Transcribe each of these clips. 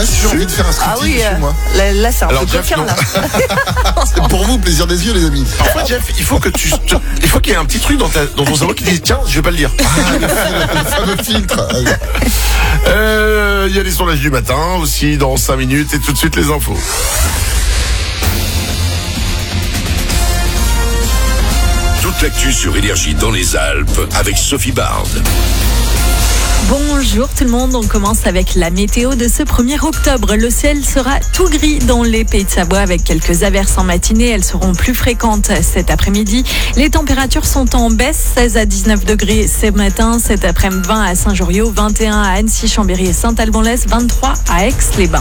si j'ai envie de faire un striptease chez moi. Là c'est un Alors, peu Jeff, coquin là. C'est pour vous, plaisir des yeux, les amis. Parfois, Jeff, il faut qu'il y ait un petit truc dans ton cerveau qui dit tiens, je vais pas le dire. Le fameux filtre. Il y a les sondages du matin aussi dans 5 minutes et tout de suite les infos. Toute l'actu sur Énergie dans les Alpes avec Sophie Bard. Bonjour tout le monde, on commence avec la météo de ce 1er octobre. Le ciel sera tout gris dans les Pays de Savoie avec quelques averses en matinée. Elles seront plus fréquentes cet après-midi. Les températures sont en baisse, 16 à 19 degrés ce matin. Cet après-midi, 20 à Saint-Joriot, 21 à Annecy, Chambéry et Saint-Alban-l'Est, 23 à Aix-les-Bains.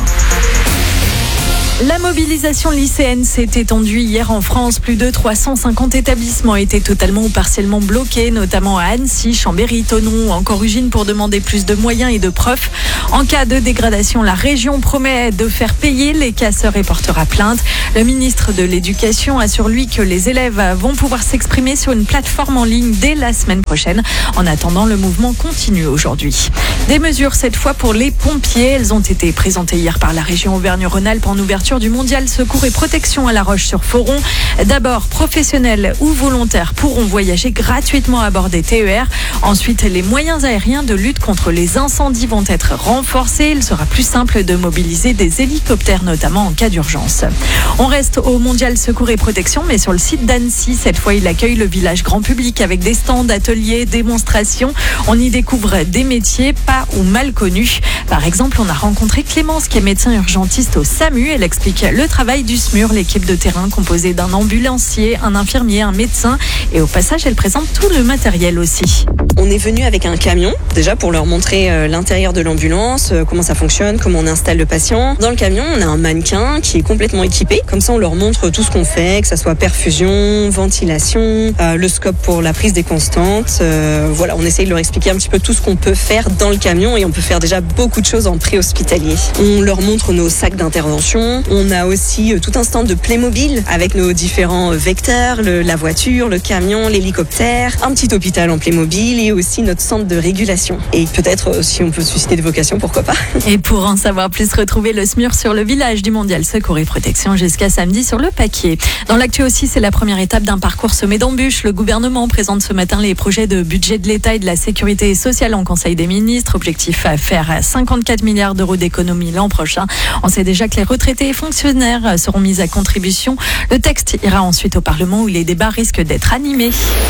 La mobilisation lycéenne s'est étendue hier en France. Plus de 350 établissements étaient totalement ou partiellement bloqués, notamment à Annecy, Chambéry, Thonon ou encore Ugine pour demander plus de moyens et de profs. En cas de dégradation, la région promet de faire payer les casseurs et portera plainte. Le ministre de l'Éducation assure lui que les élèves vont pouvoir s'exprimer sur une plateforme en ligne dès la semaine prochaine. En attendant, le mouvement continue aujourd'hui. Des mesures cette fois pour les pompiers. Elles ont été présentées hier par la région Auvergne-Rhône-Alpes en ouverture du Mondial Secours et Protection à La Roche-sur-Foron. D'abord, professionnels ou volontaires pourront voyager gratuitement à bord des TER. Ensuite, les moyens aériens de lutte contre les incendies vont être renforcés. Il sera plus simple de mobiliser des hélicoptères, notamment en cas d'urgence. On reste au Mondial Secours et Protection, mais sur le site d'Annecy. Cette fois, il accueille le village grand public avec des stands, ateliers, démonstrations. On y découvre des métiers pas ou mal connus. Par exemple, on a rencontré Clémence qui est médecin urgentiste au SAMU. Elle explique le travail du SMUR, l'équipe de terrain composée d'un ambulancier, un infirmier, un médecin. Et au passage, elle présente tout le matériel aussi. On est venu avec un camion, déjà pour leur montrer l'intérieur de l'ambulance, comment ça fonctionne, comment on installe le patient. Dans le camion, on a un mannequin qui est complètement équipé. Comme ça, on leur montre tout ce qu'on fait, que ça soit perfusion, ventilation, le scope pour la prise des constantes. Voilà, on essaye de leur expliquer un petit peu tout ce qu'on peut faire dans le camion et on peut faire déjà beaucoup de choses en pré-hospitalier. On leur montre nos sacs d'intervention. On a aussi tout un stand de Playmobil avec nos différents vecteurs, la voiture, le camion, l'hélicoptère, un petit hôpital en Playmobil et aussi notre centre de régulation. Et peut-être si on peut susciter des vocations, pourquoi pas. Et pour en savoir plus, retrouvez le SMUR sur le village du Mondial Secours et Protection jusqu'à samedi sur le paquet. Dans l'actu aussi, c'est la première étape d'un parcours semé d'embûches. Le gouvernement présente ce matin les projets de budget de l'État et de la sécurité sociale en Conseil des ministres. Objectif à faire 54 milliards d'euros d'économies l'an prochain. On sait déjà que les retraités et fonctionnaires seront mis à contribution. Le texte ira ensuite au Parlement où les débats risquent d'être animés.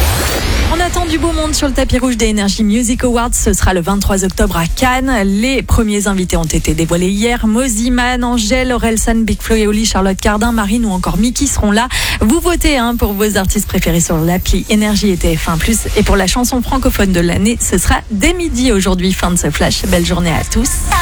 On attend du beau monde sur le tapis rouge des Energy Music Awards. Ce sera le 23 octobre à Cannes. Les premiers invités ont été dévoilés hier. Mosiman, Angèle, Orelsan, Big Flo et Oli, Charlotte Cardin, Marine ou encore Mickey seront là. Vous votez pour vos artistes préférés sur l'appli Énergie et TF1+. Et pour la chanson francophone de l'année, ce sera dès midi aujourd'hui. Fin de ce flash. Belle journée à tous.